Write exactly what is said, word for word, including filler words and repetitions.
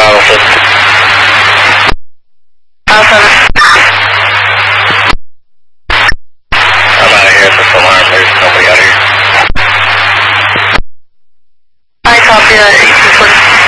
Donaldson. Awesome. I'm out of here. It's alarm. There's nobody out here. I copy that.